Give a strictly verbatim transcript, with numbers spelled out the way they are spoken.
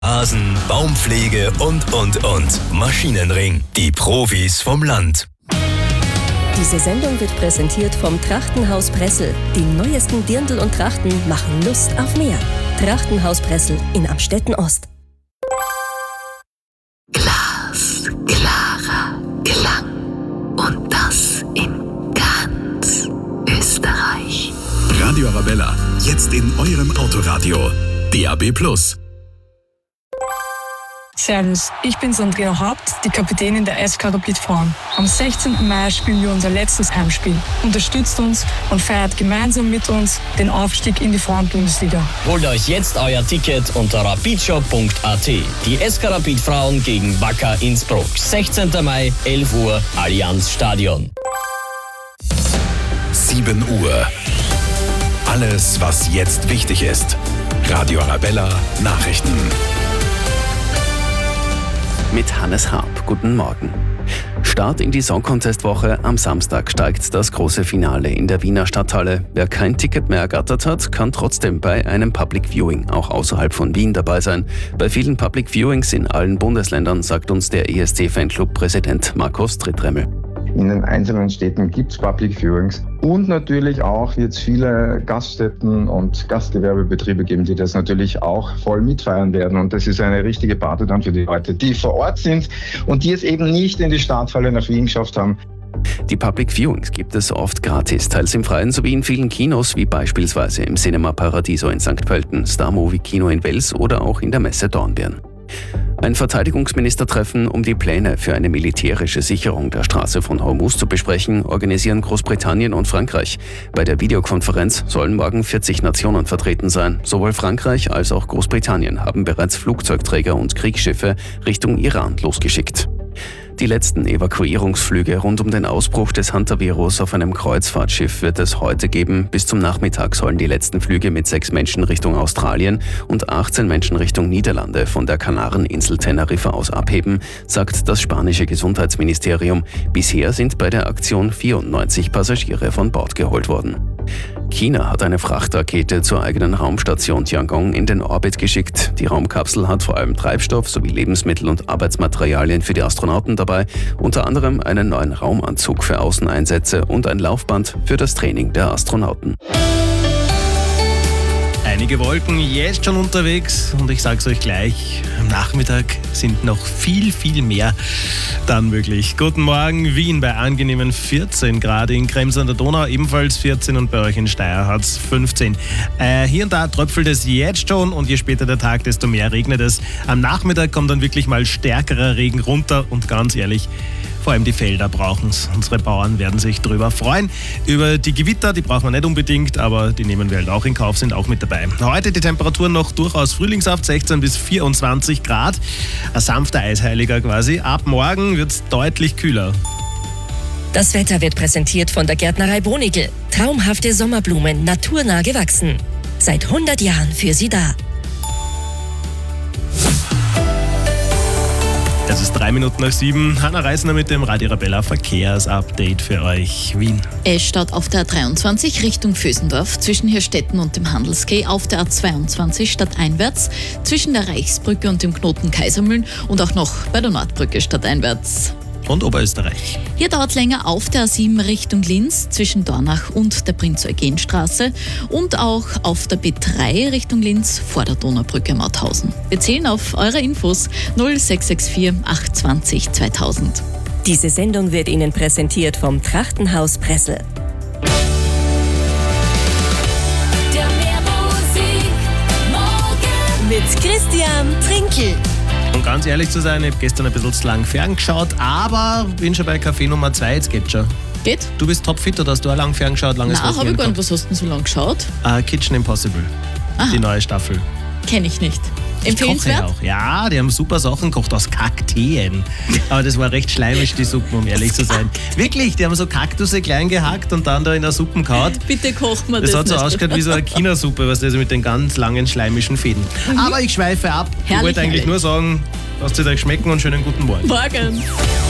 Rasen, Baumpflege und, und, und. Maschinenring. Die Profis vom Land. Diese Sendung wird präsentiert vom Trachtenhaus Pressel. Die neuesten Dirndl und Trachten machen Lust auf mehr. Trachtenhaus Pressel in Amstetten Ost. Glas, klarer Klang. Und das in ganz Österreich. Radio Arabella, jetzt in eurem Autoradio. D A B plus. Servus, ich bin Andrea Haupt, die Kapitänin der S K Rapid Frauen. Am sechzehnten Mai spielen wir unser letztes Heimspiel. Unterstützt uns und feiert gemeinsam mit uns den Aufstieg in die Frauenbundesliga. Holt euch jetzt euer Ticket unter rapidshop punkt a t. Die S K Rapid Frauen gegen Wacker Innsbruck. sechzehnten Mai, elf Uhr, Allianz Stadion. sieben Uhr. Alles, was jetzt wichtig ist. Radio Arabella Nachrichten. Mit Hannes Harp. Guten Morgen. Start in die Song Contest Woche. Am Samstag steigt das große Finale in der Wiener Stadthalle. Wer kein Ticket mehr ergattert hat, kann trotzdem bei einem Public Viewing auch außerhalb von Wien dabei sein. Bei vielen Public Viewings in allen Bundesländern, sagt uns der E S C-Fanclub-Präsident Markus Trittremmel. In den einzelnen Städten gibt es Public Viewings und natürlich auch wird es viele Gaststätten und Gastgewerbebetriebe geben, die das natürlich auch voll mitfeiern werden. Und das ist eine richtige Party dann für die Leute, die vor Ort sind und die es eben nicht in die Starthalle nach Wien geschafft haben. Die Public Viewings gibt es oft gratis, teils im Freien sowie in vielen Kinos, wie beispielsweise im Cinema Paradiso in Sankt Pölten, Star Movie Kino in Wels oder auch in der Messe Dornbirn. Ein Verteidigungsministertreffen, um die Pläne für eine militärische Sicherung der Straße von Hormuz zu besprechen, organisieren Großbritannien und Frankreich. Bei der Videokonferenz sollen morgen vierzig Nationen vertreten sein. Sowohl Frankreich als auch Großbritannien haben bereits Flugzeugträger und Kriegsschiffe Richtung Iran losgeschickt. Die letzten Evakuierungsflüge rund um den Ausbruch des Hantavirus auf einem Kreuzfahrtschiff wird es heute geben. Bis zum Nachmittag sollen die letzten Flüge mit sechs Menschen Richtung Australien und achtzehn Menschen Richtung Niederlande von der Kanareninsel Teneriffa aus abheben, sagt das spanische Gesundheitsministerium. Bisher sind bei der Aktion vierundneunzig Passagiere von Bord geholt worden. China hat eine Frachtrakete zur eigenen Raumstation Tiangong in den Orbit geschickt. Die Raumkapsel hat vor allem Treibstoff sowie Lebensmittel und Arbeitsmaterialien für die Astronauten dabei, unter anderem einen neuen Raumanzug für Außeneinsätze und ein Laufband für das Training der Astronauten. Einige Wolken jetzt schon unterwegs und ich sag's euch gleich, am Nachmittag sind noch viel, viel mehr dann möglich. Guten Morgen, Wien bei angenehmen vierzehn Grad, in Krems an der Donau ebenfalls vierzehn und bei euch in Steyr hat's fünfzehn. Äh, hier und da tröpfelt es jetzt schon und je später der Tag, desto mehr regnet es. Am Nachmittag kommt dann wirklich mal stärkerer Regen runter und ganz ehrlich, vor allem die Felder brauchen es. Unsere Bauern werden sich drüber freuen. Über die Gewitter, die brauchen wir nicht unbedingt, aber die nehmen wir halt auch in Kauf, sind auch mit dabei. Heute die Temperaturen noch durchaus frühlingshaft, sechzehn bis vierundzwanzig Grad. Ein sanfter Eisheiliger quasi. Ab morgen wird es deutlich kühler. Das Wetter wird präsentiert von der Gärtnerei Bonigl. Traumhafte Sommerblumen, naturnah gewachsen. Seit hundert Jahren für Sie da. Es ist drei Minuten nach sieben. Hanna Reisner mit dem Radio Arabella Verkehrsupdate für euch. Wien. Es staut auf der A dreiundzwanzig Richtung Vösendorf zwischen Hirstetten und dem Handelsquai, auf der A zweiundzwanzig stadteinwärts zwischen der Reichsbrücke und dem Knoten Kaisermühlen und auch noch bei der Nordbrücke stadteinwärts. Und Oberösterreich. Hier dauert es länger auf der A sieben Richtung Linz zwischen Dornach und der Prinz-Eugen-Straße und auch auf der B drei Richtung Linz vor der Donaubrücke Mauthausen. Wir zählen auf eure Infos null sechs sechs vier acht zwei null zweitausend. Diese Sendung wird Ihnen präsentiert vom Trachtenhaus Pressel. Der Meermusik morgen Mit Christian Trinkel. Um ganz ehrlich zu sein, ich habe gestern ein bisschen zu lang ferngeschaut, aber bin schon bei Café Nummer zwei, jetzt geht's schon. Geht? Du bist topfit oder hast du auch lang ferngeschaut? Langes Na, habe ich Wochenende gar nicht. gehabt? Was hast du denn so lange geschaut? Uh, Kitchen Impossible, Aha. die neue Staffel. Kenne ich nicht. Ich koche Empfehlenswert? auch. Ja, die haben super Sachen gekocht aus Kakteen. Aber das war recht schleimig, die Suppen, um ehrlich zu sein. Wirklich, die haben so Kaktusse klein gehackt und dann da in der Suppe gehauen. Bitte kocht man das. Das hat so nicht. ausgeschaut wie so eine China-Suppe, was also mit den ganz langen schleimischen Fäden. Mhm. Aber ich schweife ab. Herrlich, ich wollte eigentlich herrlich. nur sagen, lasst es euch schmecken und schönen guten Morgen. Morgen.